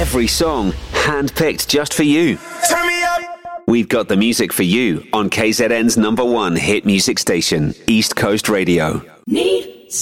Every song handpicked just for you. Turn me up. We've got the music for you on KZN's #1 hit music station, East Coast Radio. Need